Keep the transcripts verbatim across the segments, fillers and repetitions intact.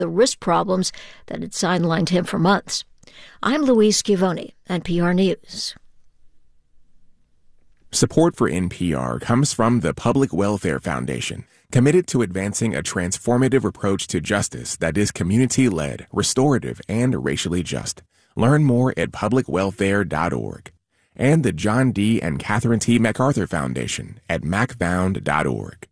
the wrist problems that had sidelined him for months. I'm Louise Scavone, N P R News. Support for N P R comes from the Public Welfare Foundation, committed to advancing a transformative approach to justice that is community-led, restorative, and racially just. Learn more at public welfare dot org. And the John D. and Catherine T. MacArthur Foundation at mac found dot org.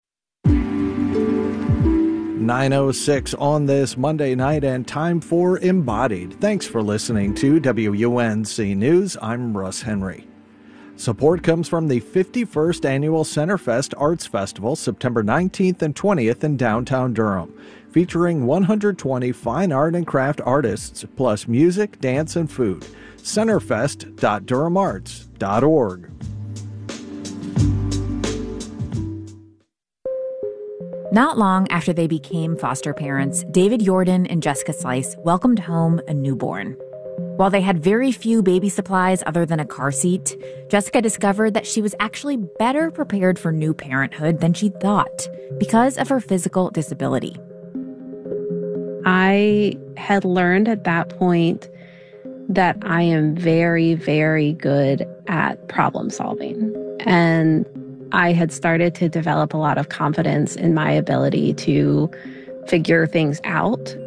nine oh six on this Monday night, and time for Embodied. Thanks for listening to W U N C News. I'm Russ Henry. Support comes from the fifty-first Annual Centerfest Arts Festival, September nineteenth and twentieth in downtown Durham, featuring one hundred twenty fine art and craft artists, plus music, dance, and food. centerfest dot durham arts dot org. Not long after they became foster parents, David Yordan and Jessica Slice welcomed home a newborn. While they had very few baby supplies other than a car seat, Jessica discovered that she was actually better prepared for new parenthood than she thought because of her physical disability. I had learned at that point that I am very, very good at problem solving. And I had started to develop a lot of confidence in my ability to figure things out.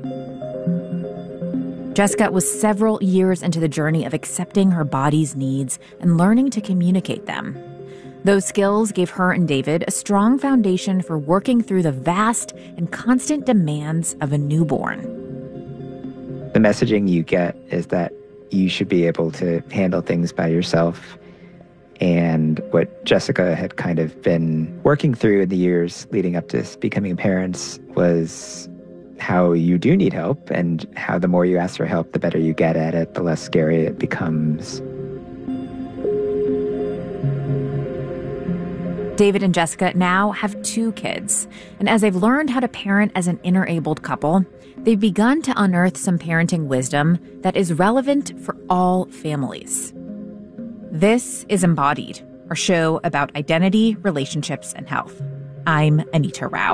Jessica was several years into the journey of accepting her body's needs and learning to communicate them. Those skills gave her and David a strong foundation for working through the vast and constant demands of a newborn. The messaging you get is that you should be able to handle things by yourself. And what Jessica had kind of been working through in the years leading up to becoming parents was how you do need help, and how the more you ask for help, the better you get at it, the less scary it becomes. David and Jessica now have two kids, and as they've learned how to parent as an inner-abled couple, they've begun to unearth some parenting wisdom that is relevant for all families. This is Embodied, our show about identity, relationships, and health. I'm Anita Rao.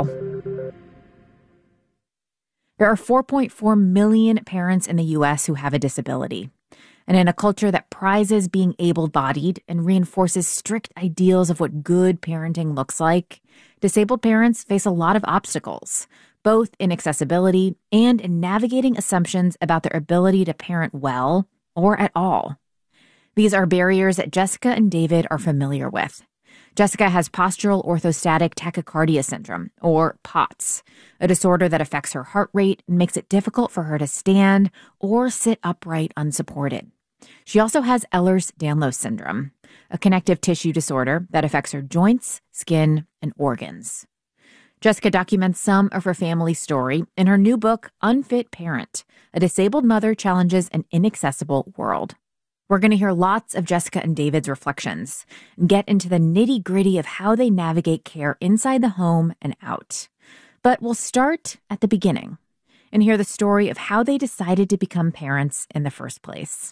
There are four point four million parents in the U S who have a disability. And in a culture that prizes being able-bodied and reinforces strict ideals of what good parenting looks like, disabled parents face a lot of obstacles, both in accessibility and in navigating assumptions about their ability to parent well or at all. These are barriers that Jessica and David are familiar with. Jessica has postural orthostatic tachycardia syndrome, or POTS, a disorder that affects her heart rate and makes it difficult for her to stand or sit upright unsupported. She also has Ehlers-Danlos syndrome, a connective tissue disorder that affects her joints, skin, and organs. Jessica documents some of her family's story in her new book, Unfit Parent: A Disabled Mother Challenges an Inaccessible World. We're going to hear lots of Jessica and David's reflections and get into the nitty-gritty of how they navigate care inside the home and out. But we'll start at the beginning and hear the story of how they decided to become parents in the first place.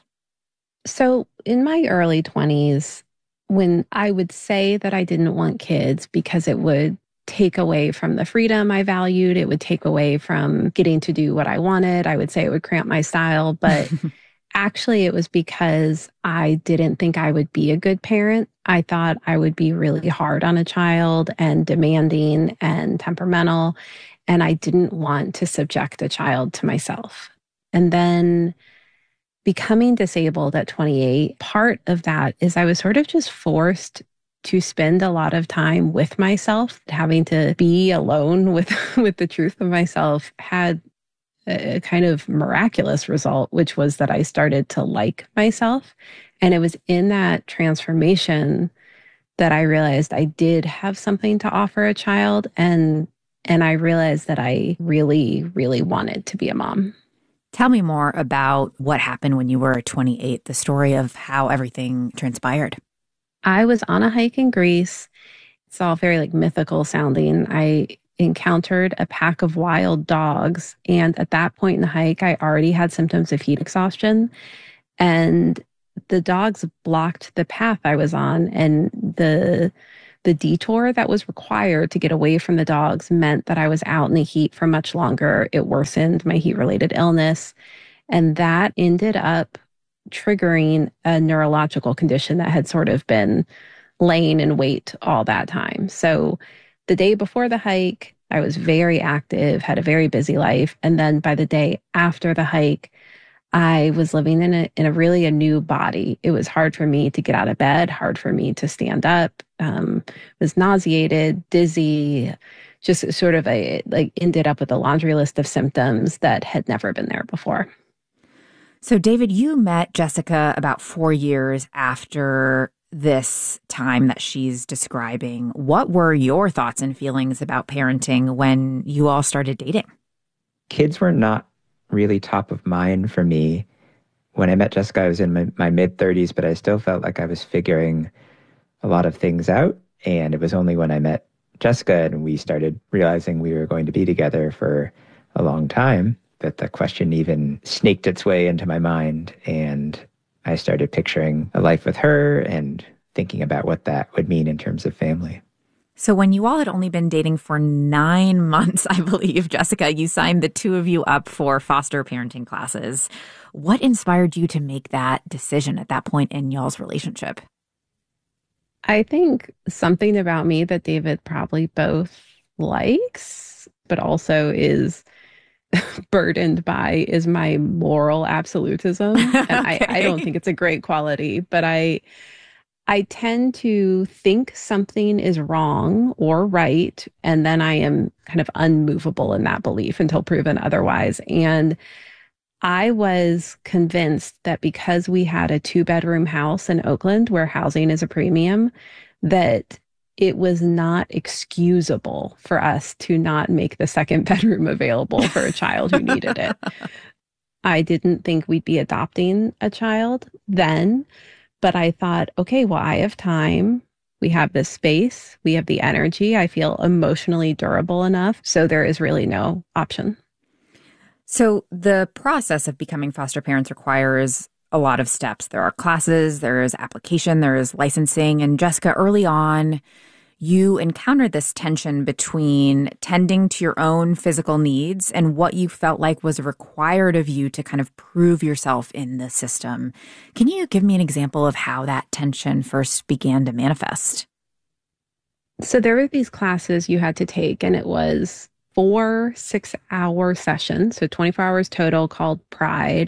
So in my early twenties, when I would say that I didn't want kids because it would take away from the freedom I valued, it would take away from getting to do what I wanted, I would say it would cramp my style, but actually, it was because I didn't think I would be a good parent. I thought I would be really hard on a child and demanding and temperamental, and I didn't want to subject a child to myself. And then becoming disabled at twenty-eight, part of that is I was sort of just forced to spend a lot of time with myself. Having to be alone with, with the truth of myself had a kind of miraculous result, which was that I started to like myself. And it was in that transformation that I realized I did have something to offer a child. And, and I realized that I really, really wanted to be a mom. Tell me more about what happened when you were twenty-eight, the story of how everything transpired. I was on a hike in Greece. It's all very like mythical sounding. I encountered a pack of wild dogs. And at that point in the hike, I already had symptoms of heat exhaustion. And the dogs blocked the path I was on. And the the detour that was required to get away from the dogs meant that I was out in the heat for much longer. It worsened my heat-related illness. And that ended up triggering a neurological condition that had sort of been laying in wait all that time. So the day before the hike, I was very active, had a very busy life. And then by the day after the hike, I was living in a in a really a new body. It was hard for me to get out of bed, hard for me to stand up, um, was nauseated, dizzy, just sort of a, like ended up with a laundry list of symptoms that had never been there before. So David, you met Jessica about four years after this time that she's describing. What were your thoughts and feelings about parenting when you all started dating? Kids were not really top of mind for me. When I met Jessica, I was in my, my mid-thirties, but I still felt like I was figuring a lot of things out. And it was only when I met Jessica and we started realizing we were going to be together for a long time that the question even snaked its way into my mind. And I started picturing a life with her and thinking about what that would mean in terms of family. So when you all had only been dating for nine months, I believe, Jessica, you signed the two of you up for foster parenting classes. What inspired you to make that decision at that point in y'all's relationship? I think something about me that David probably both likes, but also is burdened by, is my moral absolutism. And okay. I, I don't think it's a great quality, but I... I tend to think something is wrong or right, and then I am kind of unmovable in that belief until proven otherwise. And I was convinced that because we had a two-bedroom house in Oakland where housing is a premium, that it was not excusable for us to not make the second bedroom available for a child who needed it. I didn't think we'd be adopting a child then. But I thought, okay, well, I have time. We have this space. We have the energy. I feel emotionally durable enough. So there is really no option. So the process of becoming foster parents requires a lot of steps. There are classes, there is application, there is licensing. And Jessica, early on, you encountered this tension between tending to your own physical needs and what you felt like was required of you to kind of prove yourself in the system. Can you give me an example of how that tension first began to manifest? So there were these classes you had to take, and it was four six-hour sessions, so twenty-four hours total, called Pride.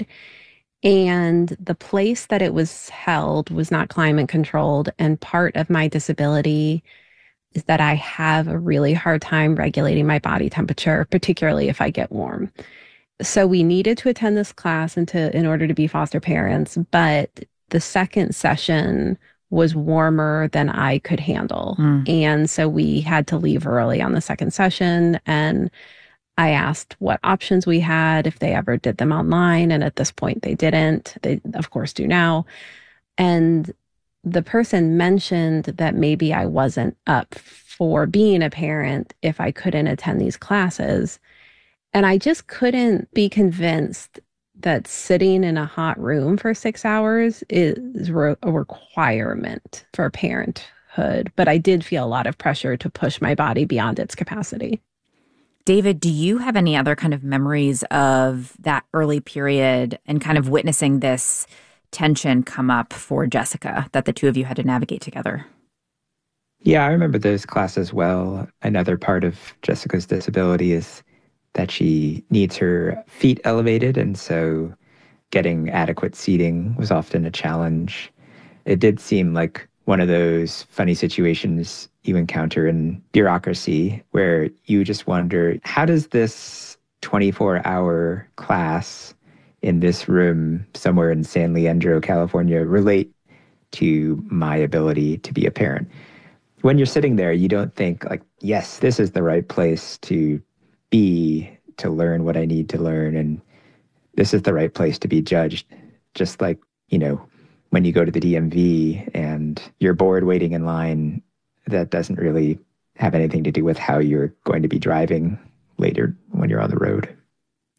And the place that it was held was not climate controlled, and part of my disability is that I have a really hard time regulating my body temperature, particularly if I get warm. So we needed to attend this class and to, in order to be foster parents, but the second session was warmer than I could handle. Mm. And so we had to leave early on the second session. And I asked what options we had, if they ever did them online. And at this point, they didn't. They, of course, do now. And the person mentioned that maybe I wasn't up for being a parent if I couldn't attend these classes. And I just couldn't be convinced that sitting in a hot room for six hours is re- a requirement for parenthood. But I did feel a lot of pressure to push my body beyond its capacity. David, do you have any other kind of memories of that early period and kind of witnessing this tension come up for Jessica that the two of you had to navigate together? Yeah, I remember those classes well. Another part of Jessica's disability is that she needs her feet elevated, and so getting adequate seating was often a challenge. It did seem like one of those funny situations you encounter in bureaucracy where you just wonder, how does this twenty-four hour class in this room somewhere in San Leandro, California, relate to my ability to be a parent? When you're sitting there, you don't think like, yes, this is the right place to be, to learn what I need to learn, and this is the right place to be judged. Just like, you know, when you go to the D M V and you're bored waiting in line, that doesn't really have anything to do with how you're going to be driving later when you're on the road.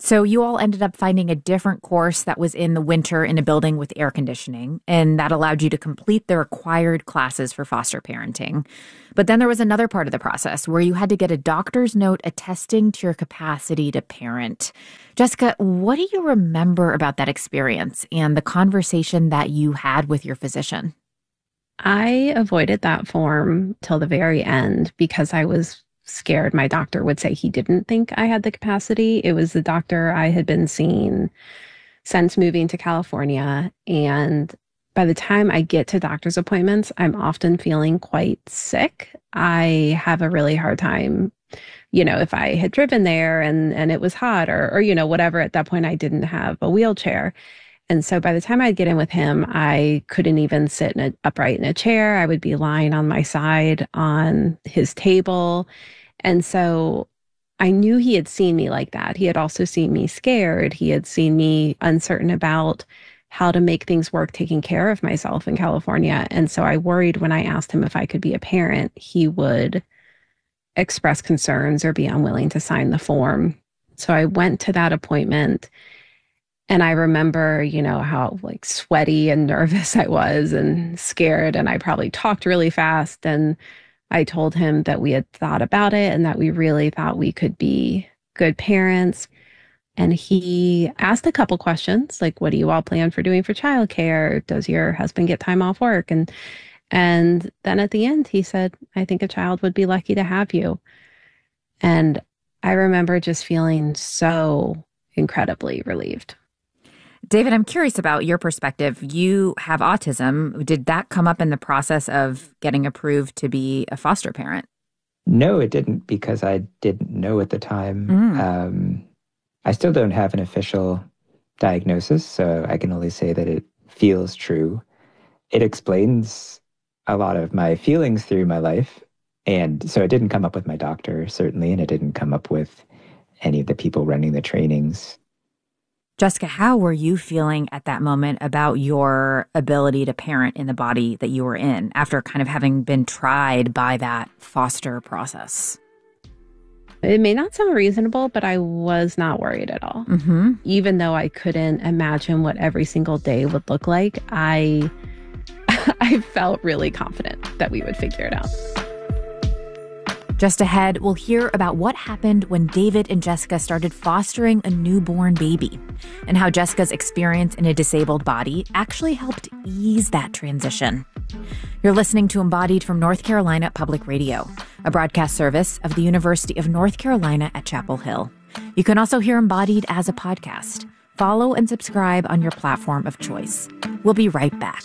So you all ended up finding a different course that was in the winter in a building with air conditioning, and that allowed you to complete the required classes for foster parenting. But then there was another part of the process where you had to get a doctor's note attesting to your capacity to parent. Jessica, what do you remember about that experience and the conversation that you had with your physician? I avoided that form till the very end because I was scared my doctor would say he didn't think I had the capacity. It was the doctor I had been seeing since moving to California. And by the time I get to doctor's appointments, I'm often feeling quite sick. I have a really hard time, you know, if I had driven there and, and it was hot or, or, you know, whatever, at that point I didn't have a wheelchair. And so by the time I'd get in with him, I couldn't even sit in a, upright in a chair. I would be lying on my side on his table. And so I knew he had seen me like that. He had also seen me scared. He had seen me uncertain about how to make things work taking care of myself in California. And so I worried when I asked him if I could be a parent, he would express concerns or be unwilling to sign the form. So I went to that appointment. And I remember, you know, how like sweaty and nervous I was and scared. And I probably talked really fast. And I told him that we had thought about it and that we really thought we could be good parents. And he asked a couple questions, like, what do you all plan for doing for childcare? Does your husband get time off work? And and then at the end, he said, I think a child would be lucky to have you. And I remember just feeling so incredibly relieved. David, I'm curious about your perspective. You have autism. Did that come up in the process of getting approved to be a foster parent? No, it didn't, because I didn't know at the time. Mm. Um, I still don't have an official diagnosis, so I can only say that it feels true. It explains a lot of my feelings through my life. And so it didn't come up with my doctor, certainly, and it didn't come up with any of the people running the trainings. Jessica, how were you feeling at that moment about your ability to parent in the body that you were in after kind of having been tried by that foster process? It may not sound reasonable, but I was not worried at all. Mm-hmm. Even though I couldn't imagine what every single day would look like, I, I felt really confident that we would figure it out. Just ahead, we'll hear about what happened when David and Jessica started fostering a newborn baby and how Jessica's experience in a disabled body actually helped ease that transition. You're listening to Embodied from North Carolina Public Radio, a broadcast service of the University of North Carolina at Chapel Hill. You can also hear Embodied as a podcast. Follow and subscribe on your platform of choice. We'll be right back.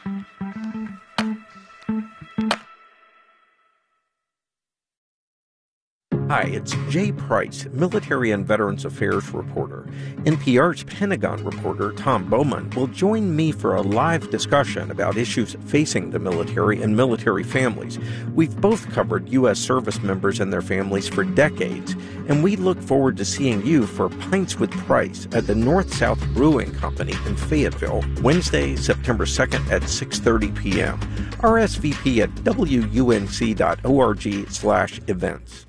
Hi, it's Jay Price, Military and Veterans Affairs reporter. N P R's Pentagon reporter Tom Bowman will join me for a live discussion about issues facing the military and military families. We've both covered U S service members and their families for decades, and we look forward to seeing you for Pints with Price at the North-South Brewing Company in Fayetteville, Wednesday, September second at six thirty p.m. R S V P at W U N C dot org slash events.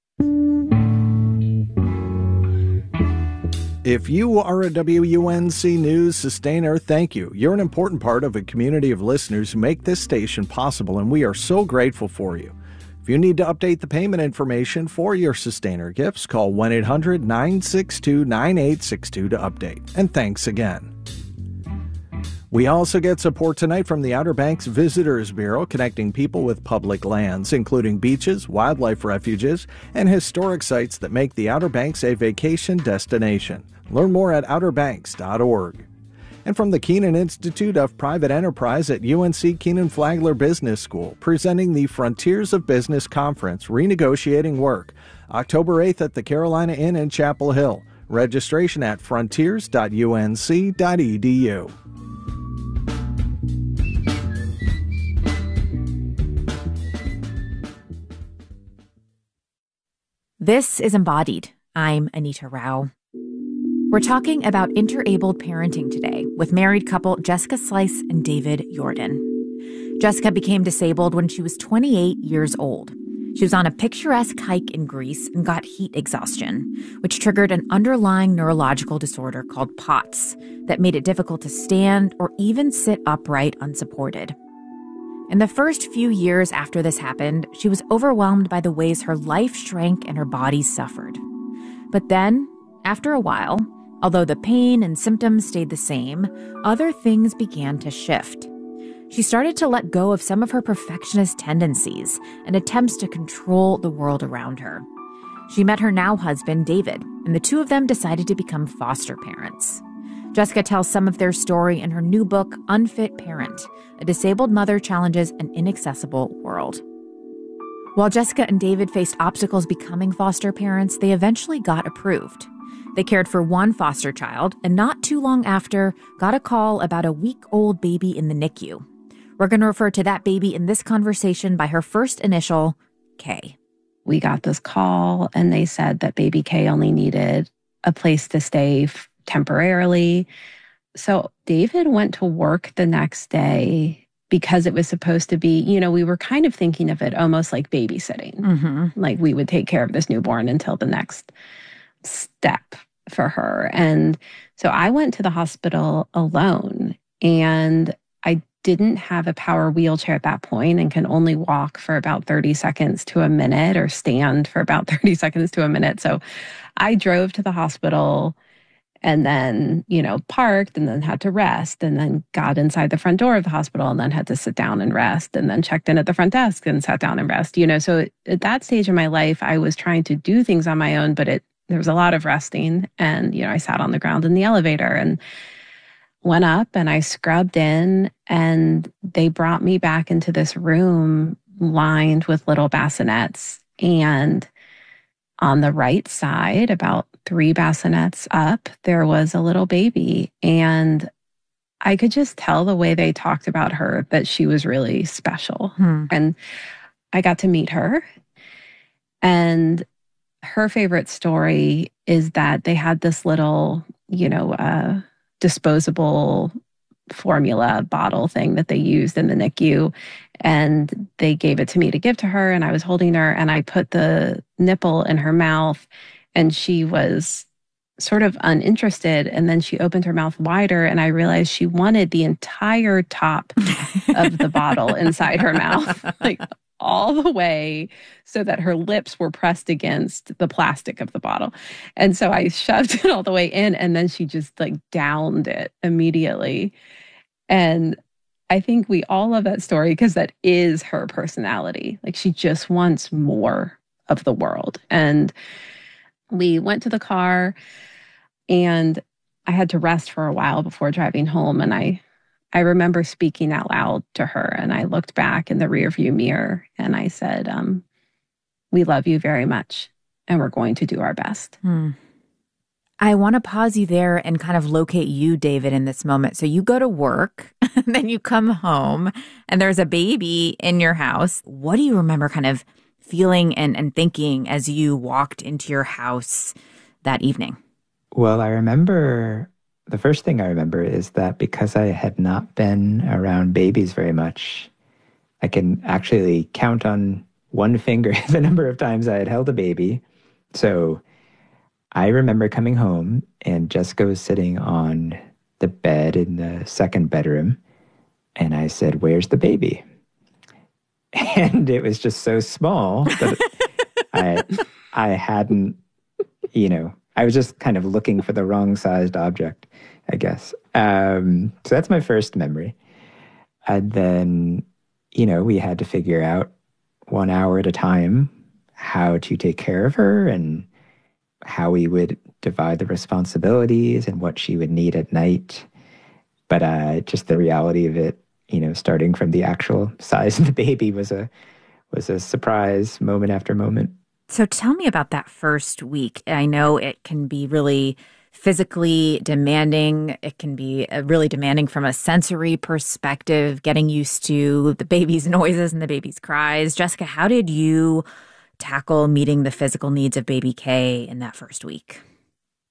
If you are a W U N C News sustainer, thank you. You're an important part of a community of listeners who make this station possible, and we are so grateful for you. If you need to update the payment information for your sustainer gifts, call one eight hundred nine six two nine eight six two to update. And thanks again. We also get support tonight from the Outer Banks Visitors Bureau, connecting people with public lands, including beaches, wildlife refuges, and historic sites that make the Outer Banks a vacation destination. Learn more at outer banks dot org. And from the Kenan Institute of Private Enterprise at U N C Kenan-Flagler Business School, presenting the Frontiers of Business Conference, Renegotiating Work, October eighth at the Carolina Inn in Chapel Hill. Registration at frontiers dot u n c dot e d u. This is Embodied. I'm Anita Rao. We're talking about interabled parenting today with married couple Jessica Slice and David Yordan. Jessica became disabled when she was twenty-eight years old. She was on a picturesque hike in Greece and got heat exhaustion, which triggered an underlying neurological disorder called POTS that made it difficult to stand or even sit upright unsupported. In the first few years after this happened, she was overwhelmed by the ways her life shrank and her body suffered. But then, after a while, although the pain and symptoms stayed the same, other things began to shift. She started to let go of some of her perfectionist tendencies and attempts to control the world around her. She met her now husband, David, and the two of them decided to become foster parents. Jessica tells some of their story in her new book, Unfit Parent: A Disabled Mother Challenges an Inaccessible World. While Jessica and David faced obstacles becoming foster parents, they eventually got approved. They cared for one foster child, and not too long after, got a call about a week-old baby in the N I C U. We're going to refer to that baby in this conversation by her first initial, K. We got this call, and they said that baby K only needed a place to stay f- temporarily. So David went to work the next day because it was supposed to be, you know, we were kind of thinking of it almost like babysitting. Mm-hmm. Like we would take care of this newborn until the next step for her. And so I went to the hospital alone, and I didn't have a power wheelchair at that point and can only walk for about thirty seconds to a minute or stand for about thirty seconds to a minute. So I drove to the hospital and then, you know, parked and then had to rest and then got inside the front door of the hospital and then had to sit down and rest and then checked in at the front desk and sat down and rest, you know. So at that stage in my life, I was trying to do things on my own, but it there was a lot of resting. And, you know, I sat on the ground in the elevator and went up and I scrubbed in, and they brought me back into this room lined with little bassinets. And on the right side, about three bassinets up, there was a little baby. And I could just tell the way they talked about her that she was really special. Hmm. And I got to meet her. And her favorite story is that they had this little, you know, uh, disposable formula bottle thing that they used in the N I C U. And they gave it to me to give to her. And I was holding her and I put the nipple in her mouth and she was sort of uninterested. And then she opened her mouth wider and I realized she wanted the entire top of the bottle inside her mouth, like all the way so that her lips were pressed against the plastic of the bottle. And so I shoved it all the way in and then she just like downed it immediately. And I think we all love that story because that is her personality. Like she just wants more of the world. And we went to the car and I had to rest for a while before driving home. And I I remember speaking out loud to her and I looked back in the rearview mirror and I said, um, we love you very much and we're going to do our best. Hmm. I want to pause you there and kind of locate you, David, in this moment. So you go to work, and then you come home, and there's a baby in your house. What do you remember kind of feeling and, and thinking as you walked into your house that evening? Well, I remember, the first thing I remember is that because I had not been around babies very much, I can actually count on one finger the number of times I had held a baby. So I remember coming home and Jessica was sitting on the bed in the second bedroom. And I said, "Where's the baby?" And it was just so small that I, I hadn't, you know, I was just kind of looking for the wrong sized object, I guess. Um, so that's my first memory. And then, you know, we had to figure out one hour at a time how to take care of her and how we would divide the responsibilities and what she would need at night. But uh, just the reality of it, you know, starting from the actual size of the baby was a was a surprise moment after moment. So tell me about that first week. I know it can be really physically demanding. It can be really demanding from a sensory perspective, getting used to the baby's noises and the baby's cries. Jessica, how did you tackle meeting the physical needs of baby K in that first week?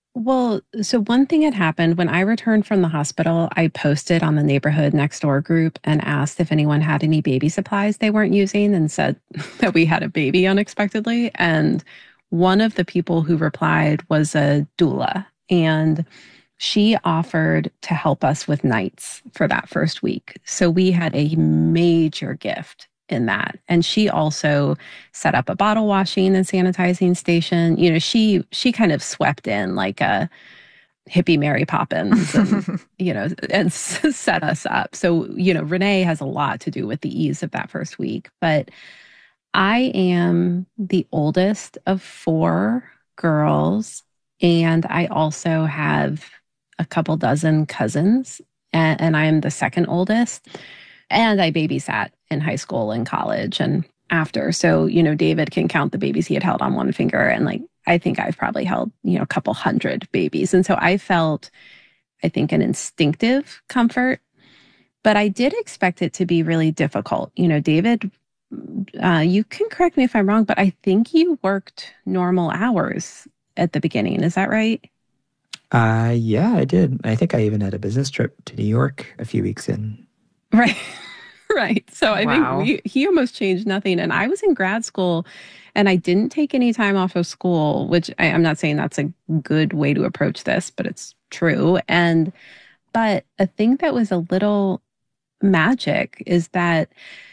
Well, so one thing had happened when I returned from the hospital. I posted on the neighborhood next door group and asked if anyone had any baby supplies they weren't using and said that we had a baby unexpectedly. And one of the people who replied was a doula, and she offered to help us with nights for that first week. So we had a major gift in that. And she also set up a bottle washing and sanitizing station. You know, she she kind of swept in like a hippie Mary Poppins, and, you know, and set us up. So, you know, Renee has a lot to do with the ease of that first week. But I am the oldest of four girls, and I also have a couple dozen cousins, and, and I am the second oldest. And I babysat in high school and college and after. So, you know, David can count the babies he had held on one finger. And like, I think I've probably held, you know, a couple hundred babies. And so I felt, I think, an instinctive comfort, but I did expect it to be really difficult. You know, David, uh, you can correct me if I'm wrong, but I think you worked normal hours at the beginning. Is that right? Uh, yeah, I did. I think I even had a business trip to New York a few weeks in. Right. Right. So I Wow. think we, he almost changed nothing. And I was in grad school and I didn't take any time off of school, which I, I'm not saying that's a good way to approach this, but it's true. And, but a thing that was a little magic is that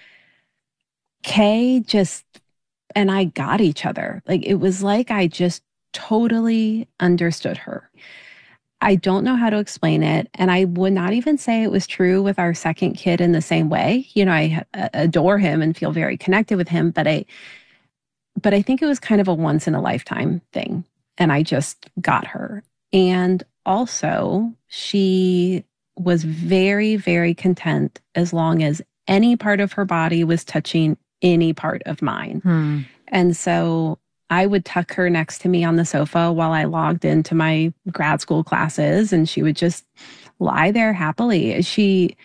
Kay just, and I got each other. Like, it was like I just totally understood her. I don't know how to explain it. And I would not even say it was true with our second kid in the same way. You know, I adore him and feel very connected with him, but I, but I think it was kind of a once in a lifetime thing. And I just got her. And also she was very, very content as long as any part of her body was touching any part of mine. Hmm. And so I would tuck her next to me on the sofa while I logged into my grad school classes, and she would just lie there happily. She,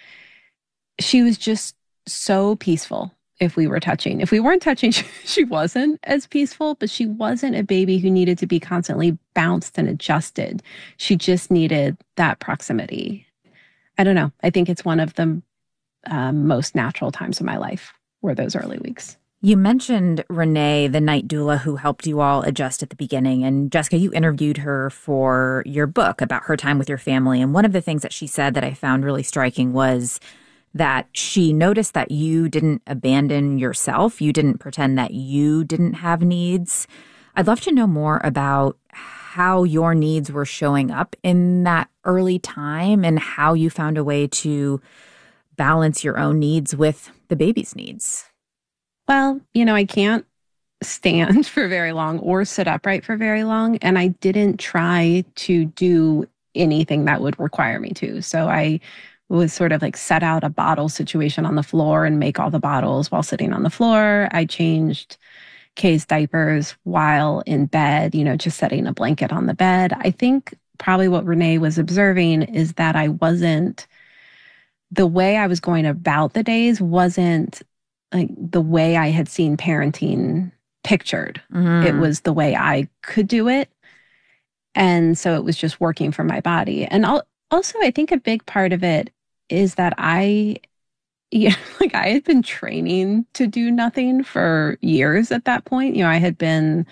she was just so peaceful if we were touching. If we weren't touching, she wasn't as peaceful, but she wasn't a baby who needed to be constantly bounced and adjusted. She just needed that proximity. I don't know. I think it's one of the um, most natural times of my life were those early weeks. You mentioned Renee, the night doula who helped you all adjust at the beginning. And Jessica, you interviewed her for your book about her time with your family. And one of the things that she said that I found really striking was that she noticed that you didn't abandon yourself. You didn't pretend that you didn't have needs. I'd love to know more about how your needs were showing up in that early time and how you found a way to balance your own needs with the baby's needs. Well, you know, I can't stand for very long or sit upright for very long. And I didn't try to do anything that would require me to. So I was sort of like set out a bottle situation on the floor and make all the bottles while sitting on the floor. I changed Kay's diapers while in bed, you know, just setting a blanket on the bed. I think probably what Renee was observing is that I wasn't, the way I was going about the days wasn't like the way I had seen parenting pictured. Mm-hmm. It was the way I could do it. And so it was just working for my body. And also, I think a big part of it is that I, yeah, like I had been training to do nothing for years at that point. You know, I had been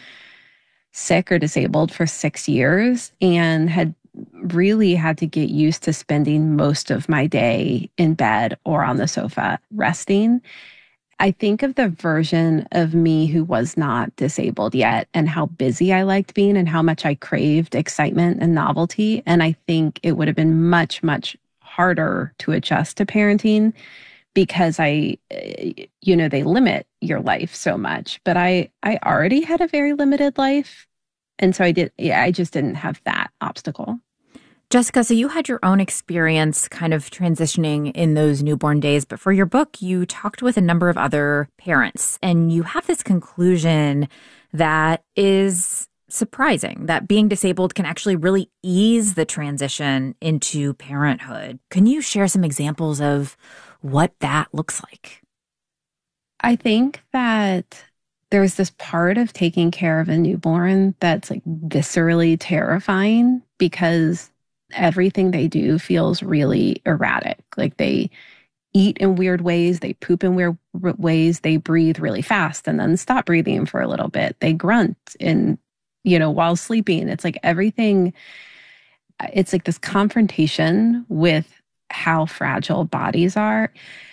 sick or disabled for six years and had really had to get used to spending most of my day in bed or on the sofa resting. I think of the version of me who was not disabled yet and how busy I liked being and how much I craved excitement and novelty. And I think it would have been much, much harder to adjust to parenting because I, you know, they limit your life so much. But I, I already had a very limited life. And so I did, yeah, I just didn't have that obstacle. Jessica, so you had your own experience kind of transitioning in those newborn days, but for your book, you talked with a number of other parents, and you have this conclusion that is surprising, that being disabled can actually really ease the transition into parenthood. Can you share some examples of what that looks like? I think that there's this part of taking care of a newborn that's like viscerally terrifying because everything they do feels really erratic. Like they eat in weird ways, they poop in weird ways, they breathe really fast and then stop breathing for a little bit. They grunt in, you know, while sleeping. It's like everything, it's like this confrontation with how fragile bodies are.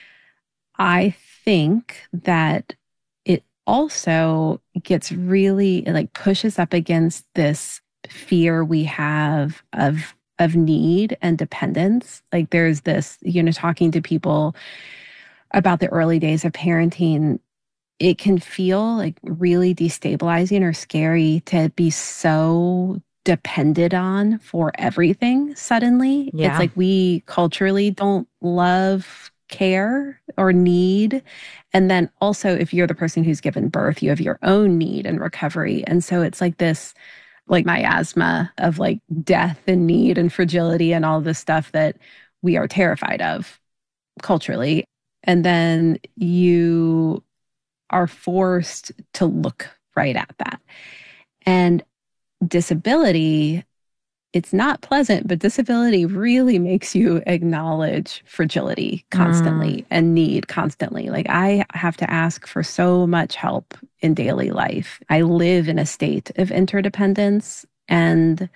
I think that it also gets really, like pushes up against this fear we have of of need and dependence. Like there's this, you know, talking to people about the early days of parenting, it can feel like really destabilizing or scary to be so depended on for everything suddenly. Yeah. It's like we culturally don't love care or need. And then also if you're the person who's given birth, you have your own need and recovery. And so it's like this, like miasma of like death and need and fragility and all this stuff that we are terrified of culturally. And then you are forced to look right at that. And disability, it's not pleasant, but disability really makes you acknowledge fragility constantly mm. and need constantly. Like I have to ask for so much help in daily life. I live in a state of interdependence, and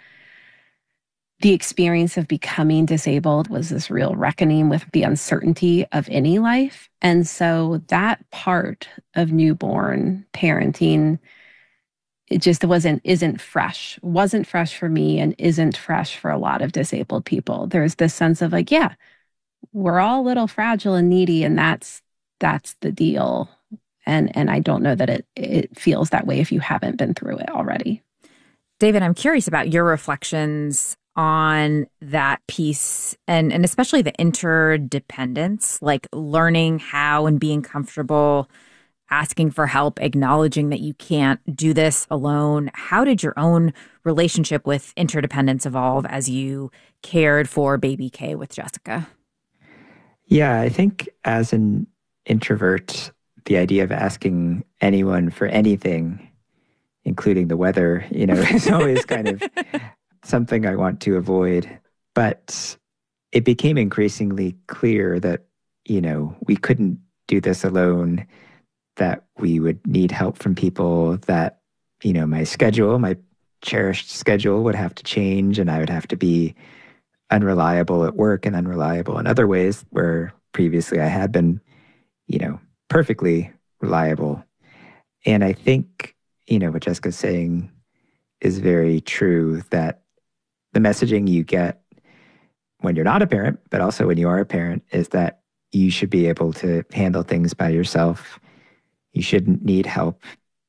the experience of becoming disabled was this real reckoning with the uncertainty of any life. And so that part of newborn parenting, it just wasn't, isn't fresh, wasn't fresh for me and isn't fresh for a lot of disabled people. There's this sense of like, yeah, we're all a little fragile and needy, and that's, that's the deal. And, and I don't know that it, it feels that way if you haven't been through it already. David, I'm curious about your reflections on that piece and, and especially the interdependence, like learning how and being comfortable asking for help, acknowledging that you can't do this alone. How did your own relationship with interdependence evolve as you cared for baby K with Jessica? Yeah, I think as an introvert, the idea of asking anyone for anything, including the weather, you know, is always kind of something I want to avoid. But it became increasingly clear that, you know, we couldn't do this alone, that we would need help from people, that, you know, my schedule, my cherished schedule would have to change, and I would have to be unreliable at work and unreliable in other ways where previously I had been, you know, perfectly reliable. And I think, you know, what Jessica's saying is very true, that the messaging you get when you're not a parent, but also when you are a parent, is that you should be able to handle things by yourself. You shouldn't need help.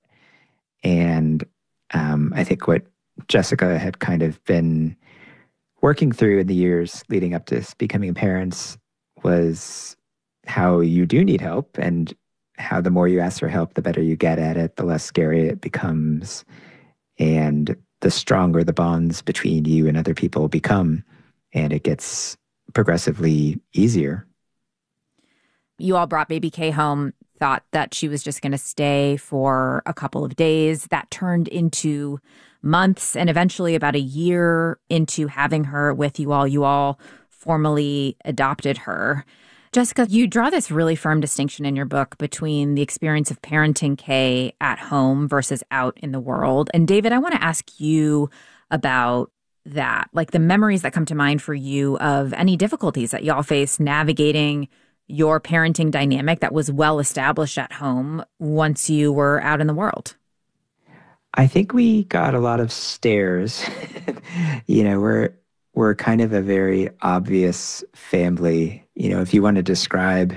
And um, I think what Jessica had kind of been working through in the years leading up to becoming parents was how you do need help, and how the more you ask for help, the better you get at it, the less scary it becomes, and the stronger the bonds between you and other people become, and it gets progressively easier. You all brought baby K home, thought that she was just going to stay for a couple of days. That turned into months, and eventually about a year into having her with you all, you all formally adopted her. Jessica, you draw this really firm distinction in your book between the experience of parenting K at home versus out in the world. And David, I want to ask you about that, like the memories that come to mind for you of any difficulties that y'all faced navigating your parenting dynamic that was well established at home once you were out in the world. I think we got a lot of stares. You know, we're we're kind of a very obvious family. You know, if you want to describe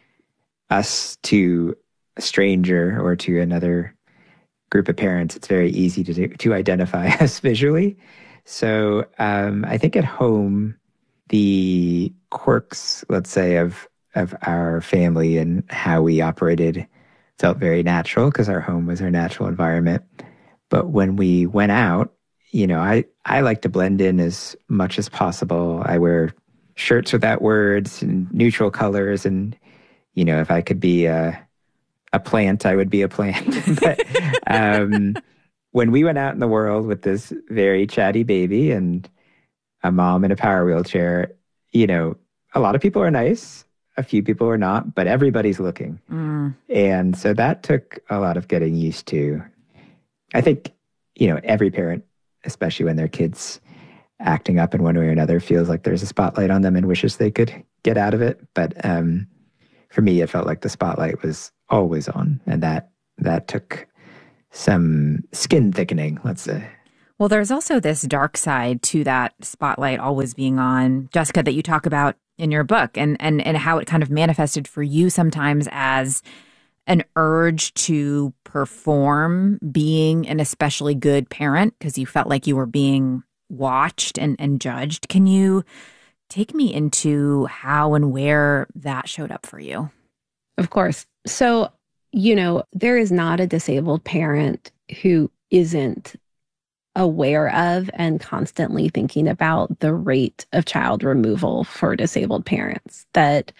us to a stranger or to another group of parents, it's very easy to to identify us visually. So um, I think at home, the quirks, let's say, of of our family and how we operated felt very natural because our home was our natural environment. But when we went out, you know, I, I like to blend in as much as possible. I wear shirts without words and neutral colors. And, you know, if I could be a, a plant, I would be a plant. But um, when we went out in the world with this very chatty baby and a mom in a power wheelchair, you know, a lot of people are nice, a few people are not, but everybody's looking. Mm. And so that took a lot of getting used to. I think, you know, every parent, especially when their kid's acting up in one way or another, feels like there's a spotlight on them and wishes they could get out of it. But um, for me, it felt like the spotlight was always on, and that that took some skin thickening, let's say. Well, there's also this dark side to that spotlight always being on, Jessica, that you talk about in your book, and and and how it kind of manifested for you sometimes as an urge to perform being an especially good parent because you felt like you were being watched and, and judged. Can you take me into how and where that showed up for you? Of course. So, you know, there is not a disabled parent who isn't aware of and constantly thinking about the rate of child removal for disabled parents. That,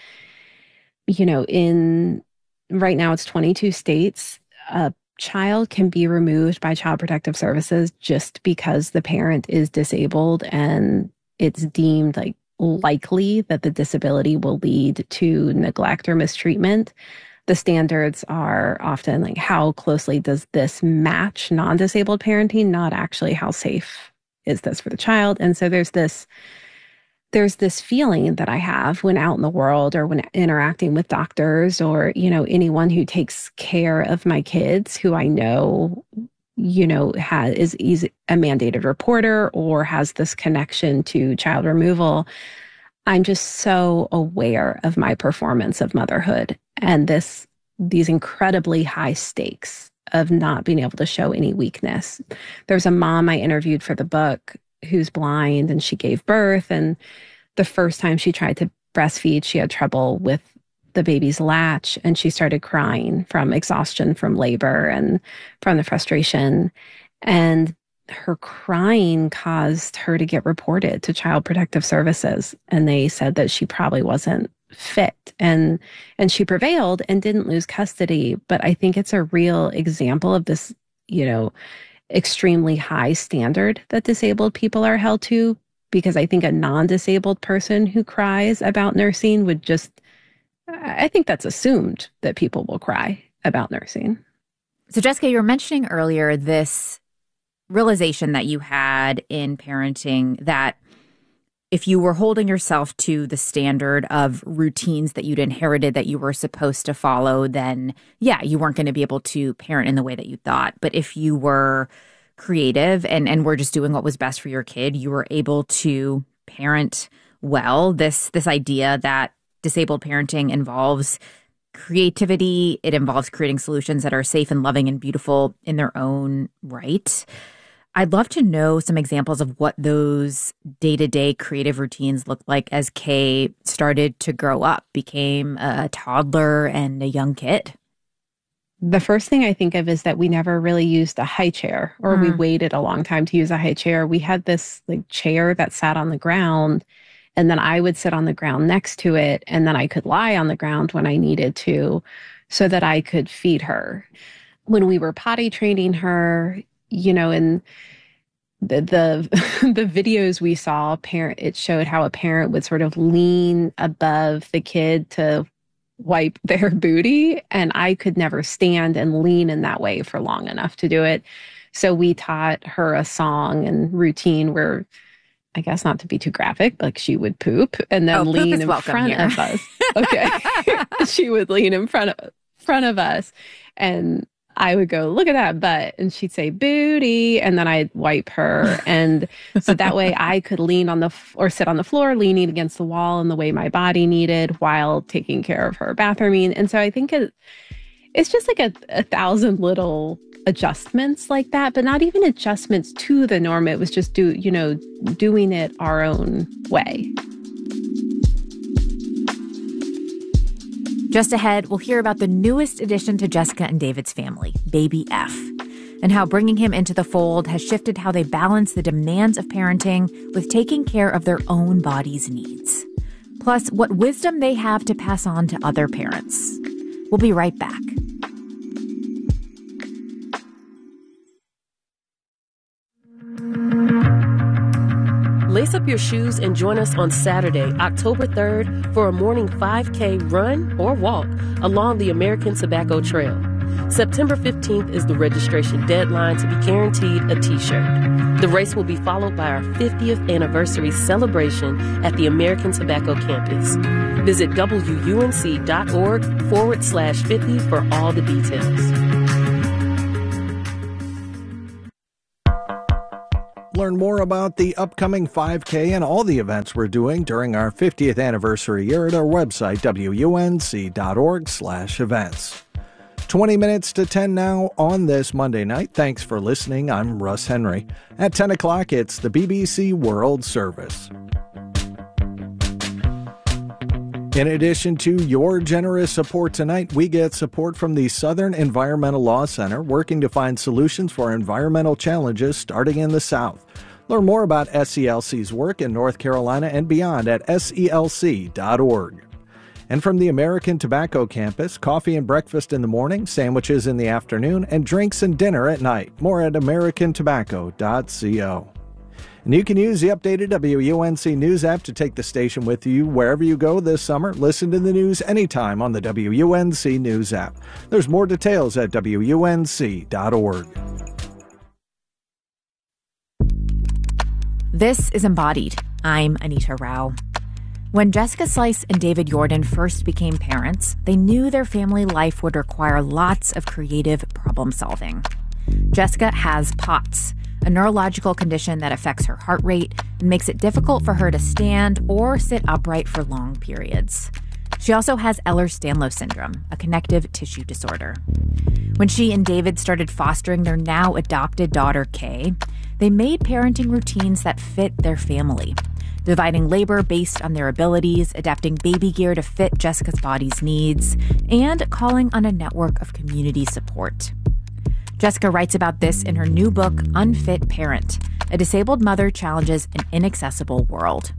you know, in right now it's twenty-two states, a child can be removed by Child Protective Services just because the parent is disabled and it's deemed like likely that the disability will lead to neglect or mistreatment. The standards are often like, how closely does this match non-disabled parenting, not actually how safe is this for the child. And so there's this there's this feeling that I have when out in the world or when interacting with doctors or, you know, anyone who takes care of my kids who I know, you know, has is, is a mandated reporter or has this connection to child removal. I'm just so aware of my performance of motherhood and this these incredibly high stakes of not being able to show any weakness. There's a mom I interviewed for the book who's blind, and she gave birth, and the first time she tried to breastfeed, she had trouble with the baby's latch, and she started crying from exhaustion from labor and from the frustration. And her crying caused her to get reported to Child Protective Services, and they said that she probably wasn't fit, and and she prevailed and didn't lose custody. But I think it's a real example of this, you know, extremely high standard that disabled people are held to, because I think a non-disabled person who cries about nursing would just, I think that's assumed that people will cry about nursing. So Jessica, you were mentioning earlier this realization that you had in parenting that if you were holding yourself to the standard of routines that you'd inherited that you were supposed to follow, then yeah, you weren't going to be able to parent in the way that you thought. But if you were creative and, and were just doing what was best for your kid, you were able to parent well. This, this idea that disabled parenting involves creativity, it involves creating solutions that are safe and loving and beautiful in their own right. I'd love to know some examples of what those day-to-day creative routines looked like as Kay started to grow up, became a toddler and a young kid. The first thing I think of is that we never really used a high chair, or mm. we waited a long time to use a high chair. We had this like chair that sat on the ground, and then I would sit on the ground next to it, and then I could lie on the ground when I needed to so that I could feed her. When we were potty training her, you know, and the the the videos we saw, parent it showed how a parent would sort of lean above the kid to wipe their booty, and I could never stand and lean in that way for long enough to do it. So we taught her a song and routine where, I guess not to be too graphic, like she would poop and then oh, lean in front here. of us. Okay, she would lean in front of front of us, and I would go, look at that butt. And she'd say, booty. And then I'd wipe her. And so that way I could lean on the, f- or sit on the floor, leaning against the wall in the way my body needed while taking care of her bathrooming. And so I think it, it's just like a, a thousand little adjustments like that, but not even adjustments to the norm. It was just do, you know, doing it our own way. Just ahead, we'll hear about the newest addition to Jessica and David's family, baby F, and how bringing him into the fold has shifted how they balance the demands of parenting with taking care of their own body's needs. Plus, what wisdom they have to pass on to other parents. We'll be right back. up your shoes and join us on Saturday, October third, for a morning five K run or walk along the American Tobacco Trail. September fifteenth is the registration deadline to be guaranteed a T-shirt. The race will be followed by our fiftieth anniversary celebration at the American Tobacco campus. Visit W U N C dot org forward slash 50 for all the details. Learn more about the upcoming five K and all the events we're doing during our fiftieth anniversary year at our website, W U N C dot org slash events. twenty minutes to ten now on this Monday night. Thanks for listening. I'm Russ Henry. At ten o'clock, it's the B B C World Service. In addition to your generous support tonight, we get support from the Southern Environmental Law Center, working to find solutions for environmental challenges starting in the South. Learn more about S E L C's work in North Carolina and beyond at S E L C dot org. And from the American Tobacco campus, coffee and breakfast in the morning, sandwiches in the afternoon, and drinks and dinner at night. More at American Tobacco dot co. And you can use the updated W U N C News app to take the station with you wherever you go this summer. Listen to the news anytime on the W U N C News app. There's more details at W U N C dot org. This is Embodied. I'm Anita Rao. When Jessica Slice and David Yordan first became parents, they knew their family life would require lots of creative problem solving. Jessica has POTS, a neurological condition that affects her heart rate and makes it difficult for her to stand or sit upright for long periods. She also has Ehlers-Danlos syndrome, a connective tissue disorder. When she and David started fostering their now adopted daughter, Kay, they made parenting routines that fit their family, dividing labor based on their abilities, adapting baby gear to fit Jessica's body's needs, and calling on a network of community support. Jessica writes about this in her new book, Unfit Parent: A Disabled Mother Challenges an Inaccessible World.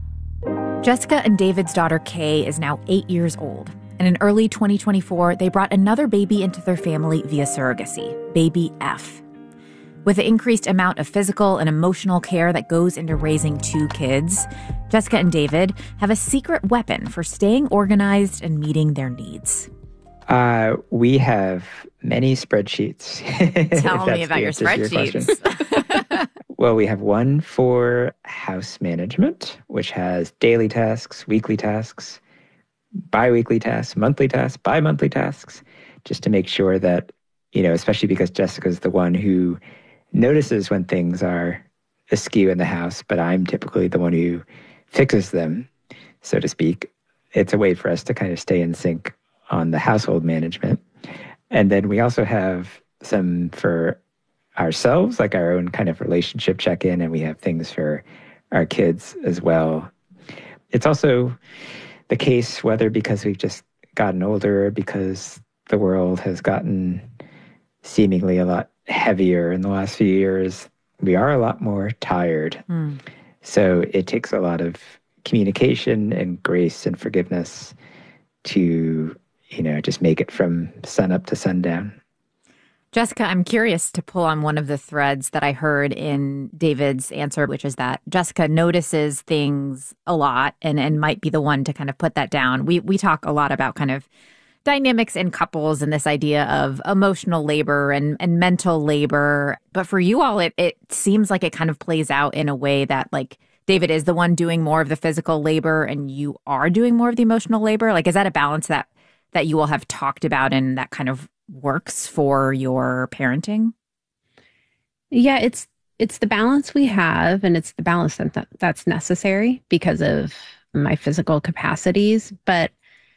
Jessica and David's daughter, Kay, is now eight years old. And in early twenty twenty-four, they brought another baby into their family via surrogacy, baby F. With the increased amount of physical and emotional care that goes into raising two kids, Jessica and David have a secret weapon for staying organized and meeting their needs. Uh, we have many spreadsheets. Tell me about your spreadsheets. Your well, we have one for house management, which has daily tasks, weekly tasks, bi-weekly tasks, monthly tasks, bi-monthly tasks, just to make sure that, you know, especially because Jessica's the one who notices when things are askew in the house, but I'm typically the one who fixes them, so to speak. It's a way for us to kind of stay in sync on the household management. And then we also have some for ourselves, like our own kind of relationship check-in, and we have things for our kids as well. It's also the case, whether because we've just gotten older or because the world has gotten seemingly a lot heavier in the last few years, we are a lot more tired. Mm. So it takes a lot of communication and grace and forgiveness to, you know, just make it from sun up to sundown. Jessica, I'm curious to pull on one of the threads that I heard in David's answer, which is that Jessica notices things a lot and, and might be the one to kind of put that down. We we talk a lot about kind of dynamics in couples and this idea of emotional labor and, and mental labor. But for you all, it, it seems like it kind of plays out in a way that, like, David is the one doing more of the physical labor and you are doing more of the emotional labor. Like, is that a balance that that you all have talked about and that kind of works for your parenting? Yeah, it's it's the balance we have, and it's the balance that that's necessary because of my physical capacities. But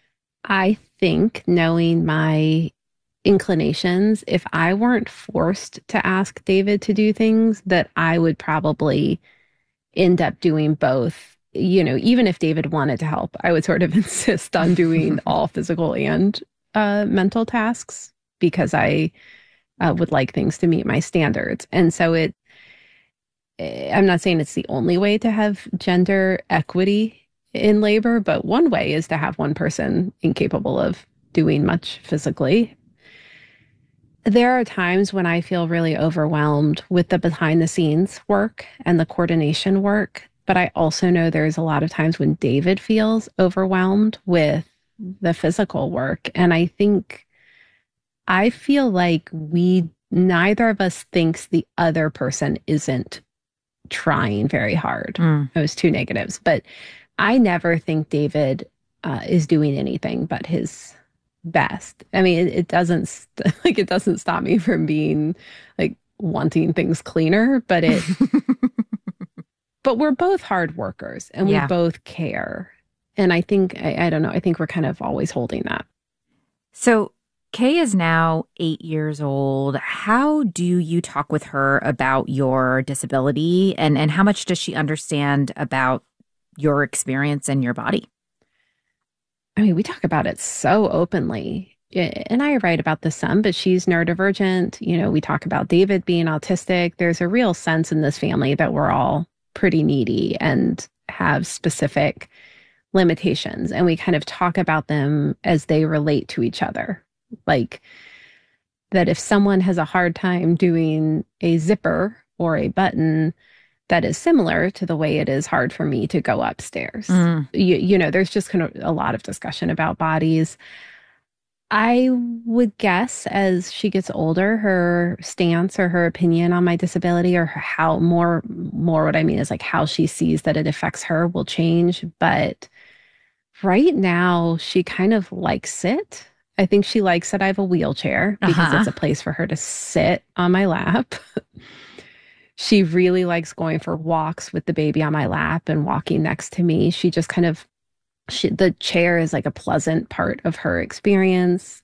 I think, knowing my inclinations, if I weren't forced to ask David to do things, that I would probably end up doing both. You know, even if David wanted to help, I would sort of insist on doing all physical and uh, mental tasks because I uh, would like things to meet my standards. And so it, I'm not saying it's the only way to have gender equity in labor, but one way is to have one person incapable of doing much physically. There are times when I feel really overwhelmed with the behind the scenes work and the coordination work But I also know there's a lot of times when David feels overwhelmed with the physical work. And I think, I feel like we, neither of us thinks the other person isn't trying very hard. Mm. Those two negatives. But I never think David uh, is doing anything but his best. I mean, it, it doesn't st- like it doesn't stop me from being like wanting things cleaner, but it but we're both hard workers and yeah. we both care. And I think I, I don't know, I think we're kind of always holding that. So Kay is now eight years old. How do you talk with her about your disability, and and how much does she understand about your experience and your body? I mean, we talk about it so openly. And I write about this some, but she's neurodivergent. You know, we talk about David being autistic. There's a real sense in this family that we're all pretty needy and have specific limitations. And we kind of talk about them as they relate to each other. Like that if someone has a hard time doing a zipper or a button, that is similar to the way it is hard for me to go upstairs. Mm. You, you know, there's just kind of a lot of discussion about bodies. I would guess as she gets older, her stance or her opinion on my disability, or her how more, more what I mean is like how she sees that it affects her, will change. But right now, she kind of likes it. I think she likes that I have a wheelchair because uh-huh. it's a place for her to sit on my lap. She really likes going for walks with the baby on my lap and walking next to me. She just kind of, she, the chair is like a pleasant part of her experience.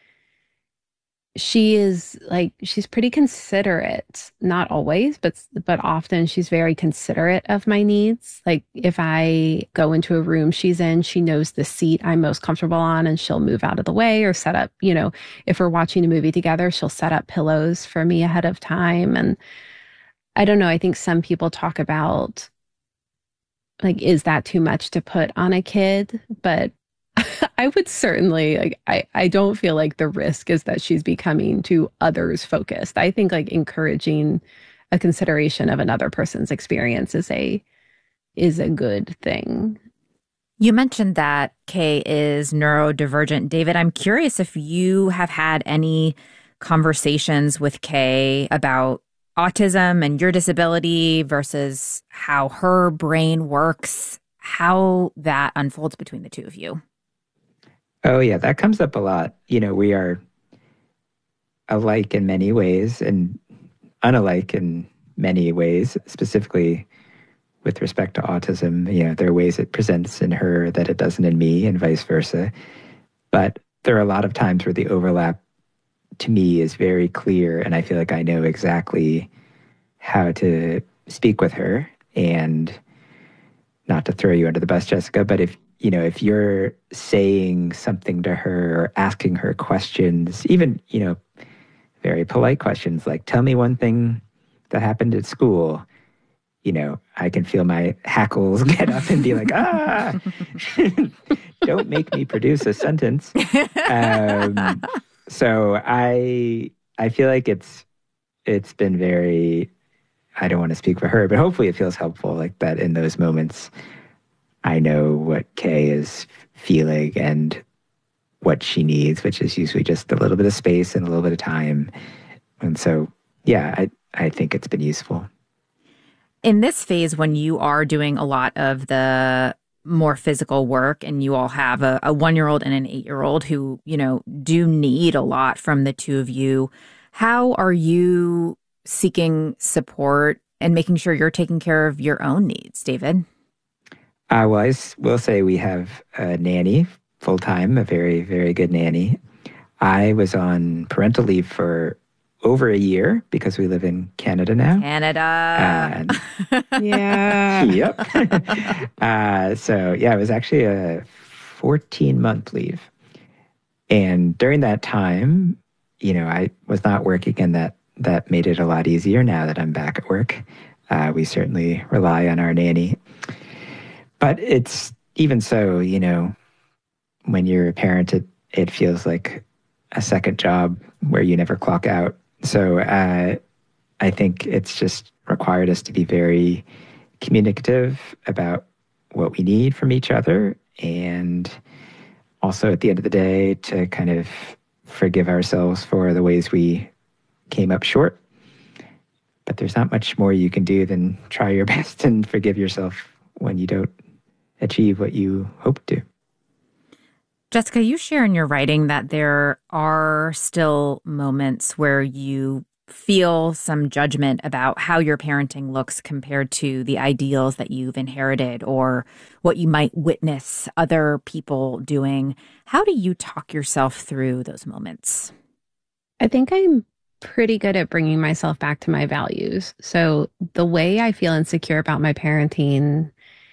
She is like, she's pretty considerate, not always, but but often she's very considerate of my needs. Like if I go into a room she's in, she knows the seat I'm most comfortable on and she'll move out of the way or set up, you know, if we're watching a movie together, she'll set up pillows for me ahead of time. And I don't know, I think some people talk about, like, is that too much to put on a kid? But I would certainly, like, I, I don't feel like the risk is that she's becoming too others focused. I think, like, encouraging a consideration of another person's experience is a, is a good thing. You mentioned that Kay is neurodivergent. David, I'm curious if you have had any conversations with Kay about autism and your disability versus how her brain works, how that unfolds between the two of you. Oh, yeah, that comes up a lot. You know, we are alike in many ways and unalike in many ways, specifically with respect to autism. You know, there are ways it presents in her that it doesn't in me and vice versa. But there are a lot of times where the overlap to me is very clear, and I feel like I know exactly how to speak with her. And not to throw you under the bus, Jessica, but if, you know, if you're saying something to her or asking her questions, even, you know, very polite questions like, tell me one thing that happened at school, you know, I can feel my hackles get up and be like, ah, don't make me produce a sentence. Um, so I, I feel like it's, it's been very, I don't want to speak for her, but hopefully it feels helpful, like that in those moments, I know what Kay is feeling and what she needs, which is usually just a little bit of space and a little bit of time. And so, yeah, I, I think it's been useful. In this phase, when you are doing a lot of the more physical work and you all have a, a one-year-old and an eight-year-old who, you know, do need a lot from the two of you, how are you seeking support and making sure you're taking care of your own needs, David? Uh, well, I will say we have a nanny full-time, a very, very good nanny. I was on parental leave for over a year because we live in Canada now. Canada. Uh, yeah. Yep. uh, so, yeah, it was actually a fourteen-month leave. And during that time, you know, I was not working, and that, that made it a lot easier now that I'm back at work. Uh, we certainly rely on our nanny. But it's even so, you know, when you're a parent, it, it feels like a second job where you never clock out. So uh, I think it's just required us to be very communicative about what we need from each other, and also at the end of the day to kind of forgive ourselves for the ways we came up short. But there's not much more you can do than try your best and forgive yourself when you don't achieve what you hope to. Jessica, you share in your writing that there are still moments where you feel some judgment about how your parenting looks compared to the ideals that you've inherited or what you might witness other people doing. How do you talk yourself through those moments? I think I'm pretty good at bringing myself back to my values. So the way I feel insecure about my parenting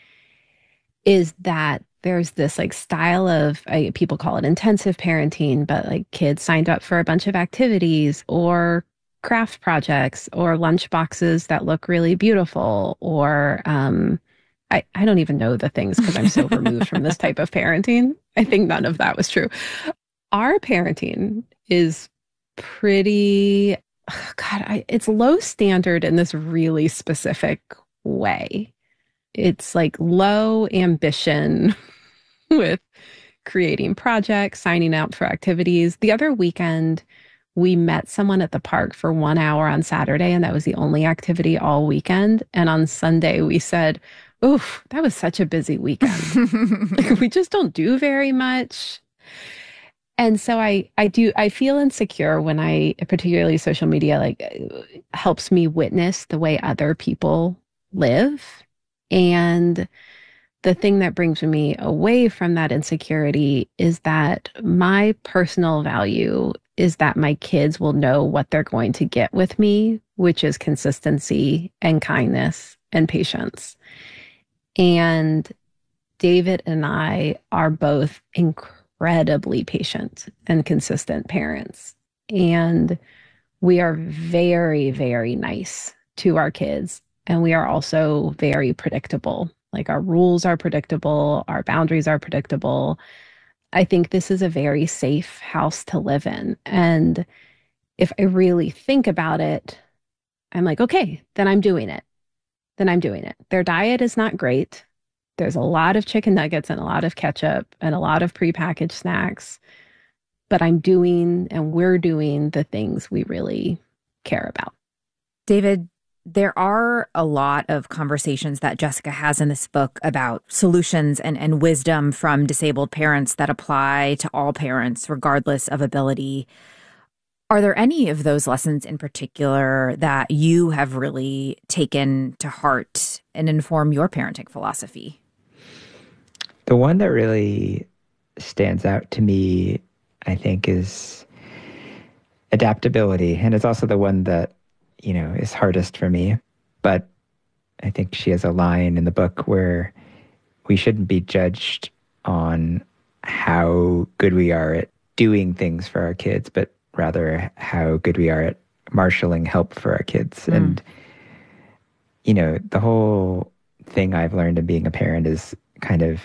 is that there's this like style of, I, people call it intensive parenting, but like kids signed up for a bunch of activities or craft projects or lunch boxes that look really beautiful, or um, I, I don't even know the things because I'm so removed from this type of parenting. I think none of that was true. Our parenting is pretty, oh God, I, it's low standard in this really specific way. It's like low ambition with creating projects, signing up for activities. The other weekend, we met someone at the park for one hour on Saturday, and that was the only activity all weekend. And on Sunday, we said, oof, that was such a busy weekend. Like, we just don't do very much. And so I, I do, I feel insecure when I, particularly social media, like helps me witness the way other people live. And the thing that brings me away from that insecurity is that my personal value is that my kids will know what they're going to get with me, which is consistency and kindness and patience. And David and I are both incredibly patient and consistent parents. And we are very, very nice to our kids. And we are also very predictable. Like, our rules are predictable, our boundaries are predictable. I think this is a very safe house to live in. And if I really think about it, I'm like, okay, then I'm doing it. Then I'm doing it. Their diet is not great. There's a lot of chicken nuggets and a lot of ketchup and a lot of prepackaged snacks. But I'm doing, and we're doing the things we really care about. David, there are a lot of conversations that Jessica has in this book about solutions and, and wisdom from disabled parents that apply to all parents, regardless of ability. Are there any of those lessons in particular that you have really taken to heart and inform your parenting philosophy? The one that really stands out to me, I think, is adaptability. And it's also the one that, you know, is hardest for me. But I think she has a line in the book where we shouldn't be judged on how good we are at doing things for our kids, but rather how good we are at marshaling help for our kids. Mm. And, you know, the whole thing I've learned in being a parent is kind of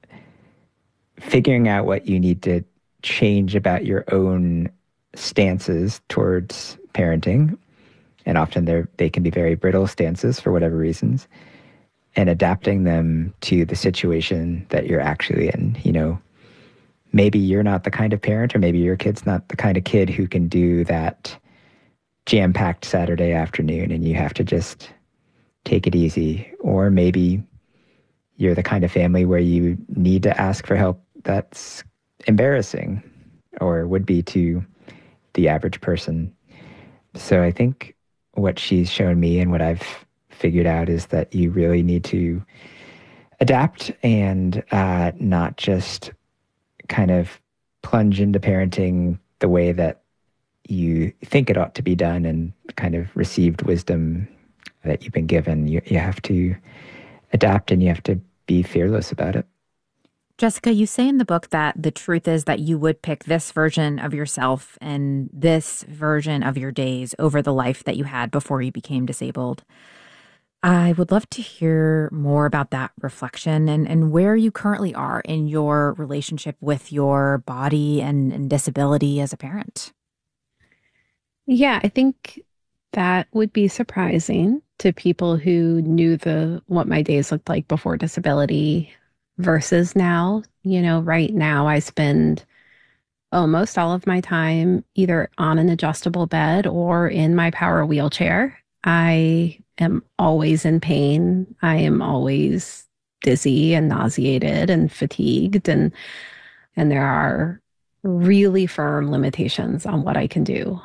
figuring out what you need to change about your own stances towards parenting. And often they're, they can be very brittle stances for whatever reasons, and adapting them to the situation that you're actually in. You know, maybe you're not the kind of parent, or maybe your kid's not the kind of kid who can do that jam-packed Saturday afternoon, and you have to just take it easy. Or maybe you're the kind of family where you need to ask for help that's embarrassing, or would be to the average person. So I think what she's shown me and what I've figured out is that you really need to adapt and uh, not just kind of plunge into parenting the way that you think it ought to be done and kind of received wisdom that you've been given. You, you have to adapt, and you have to be fearless about it. Jessica, you say in the book that the truth is that you would pick this version of yourself and this version of your days over the life that you had before you became disabled. I would love to hear more about that reflection and, and where you currently are in your relationship with your body and, and disability as a parent. Yeah, I think That would be surprising to people who knew the what my days looked like before disability versus now. You know, right now I spend almost all of my time either on an adjustable bed or in my power wheelchair. I am always in pain. I am always dizzy and nauseated and fatigued, and and there are really firm limitations on what I can do.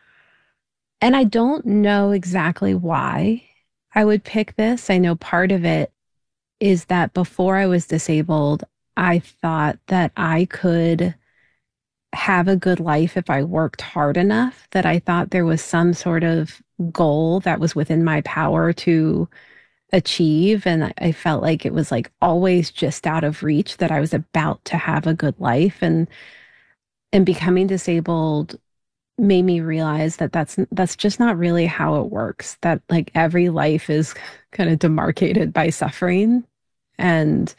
And I don't know exactly why I would pick this. I know part of it is that before I was disabled, I thought that I could have a good life if I worked hard enough, that I thought there was some sort of goal that was within my power to achieve. And I felt like it was like always just out of reach, that I was about to have a good life. And, and becoming disabled made me realize that that's, that's just not really how it works, that like every life is kind of demarcated by suffering. And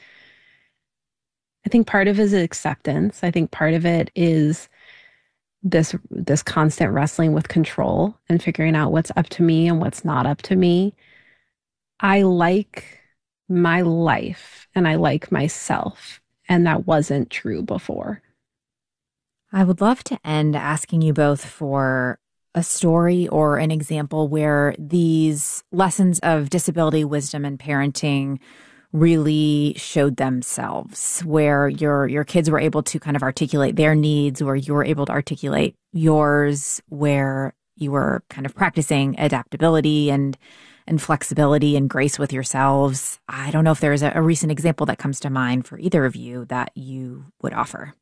I think part of it is acceptance. I think part of it is this, this constant wrestling with control and figuring out what's up to me and what's not up to me. I like my life and I like myself, and that wasn't true before. I would love to end asking you both for a story or an example where these lessons of disability, wisdom, and parenting really showed themselves, where your your kids were able to kind of articulate their needs, where you were able to articulate yours, where you were kind of practicing adaptability and and flexibility and grace with yourselves. I don't know if there's a, a recent example that comes to mind for either of you that you would offer.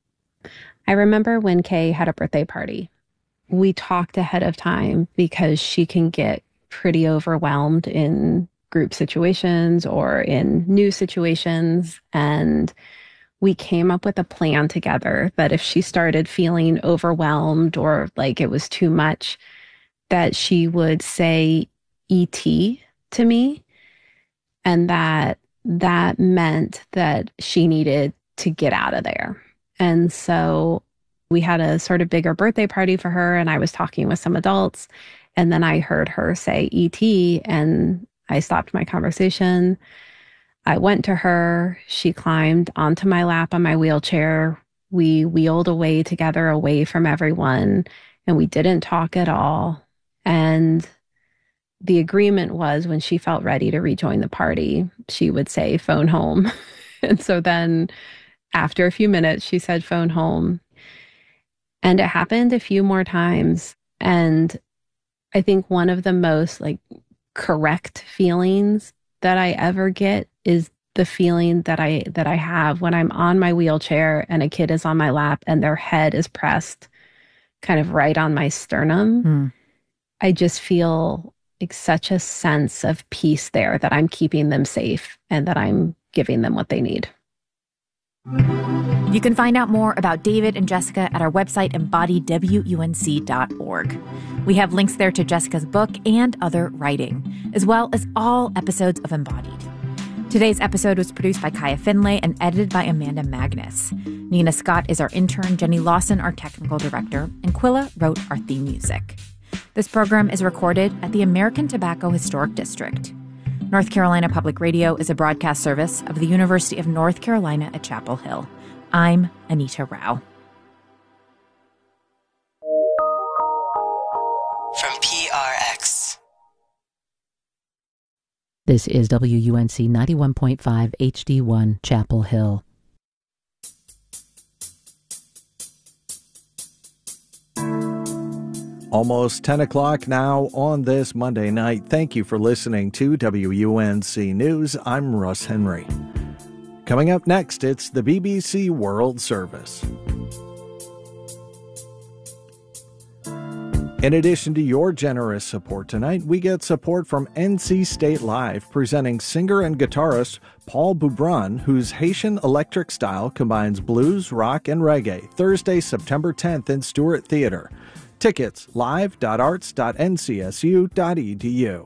I remember when Kay had a birthday party. We talked ahead of time because she can get pretty overwhelmed in group situations or in new situations. And we came up with a plan together that if she started feeling overwhelmed or like it was too much, that she would say E T to me. And that that meant that she needed to get out of there. And so we had a sort of bigger birthday party for her, and I was talking with some adults, and then I heard her say E T, and I stopped my conversation. I went to her. She climbed onto my lap on my wheelchair. We wheeled away together, away from everyone, and we didn't talk at all. And the agreement was when she felt ready to rejoin the party, she would say, phone home. And so then after a few minutes, she said, phone home. And it happened a few more times. And I think one of the most like correct feelings that I ever get is the feeling that I that I have when I'm on my wheelchair and a kid is on my lap and their head is pressed kind of right on my sternum. Mm. I just feel like such a sense of peace there, that I'm keeping them safe and that I'm giving them what they need. You can find out more about David and Jessica at our website, embodied w u n c dot org. We have links there to Jessica's book and other writing, as well as all episodes of Embodied. Today's episode was produced by Kaya Finlay and edited by Amanda Magnus. Nina Scott is our intern, Jenny Lawson our technical director, and Quilla wrote our theme music. This program is recorded at the American Tobacco Historic District. North Carolina Public Radio is a broadcast service of the University of North Carolina at Chapel Hill. I'm Anita Rao. From P R X. This is W U N C ninety-one point five H D one Chapel Hill. Almost ten o'clock now on this Monday night. Thank you for listening to W U N C News. I'm Russ Henry. Coming up next, it's the B B C World Service. In addition to your generous support tonight, we get support from N C State Live, presenting singer and guitarist Paul Boubran, whose Haitian electric style combines blues, rock, and reggae, Thursday, September tenth in Stewart Theater. Tickets, live dot arts dot n c s u dot e d u.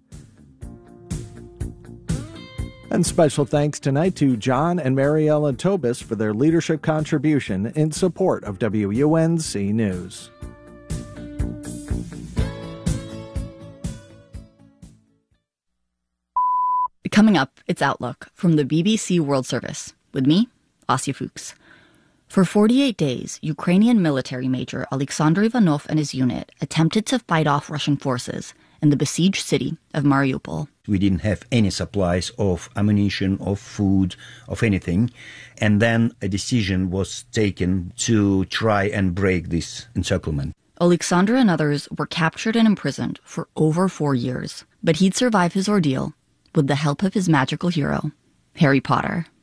And special thanks tonight to John and Mary Ellen Tobis for their leadership contribution in support of W U N C News. Coming up, it's Outlook from the B B C World Service. With me, Asya Fuchs. For forty-eight days, Ukrainian military major Alexander Ivanov and his unit attempted to fight off Russian forces in the besieged city of Mariupol. We didn't have any supplies of ammunition, of food, of anything. And then a decision was taken to try and break this encirclement. Alexander and others were captured and imprisoned for over four years. But he'd survive his ordeal with the help of his magical hero, Harry Potter.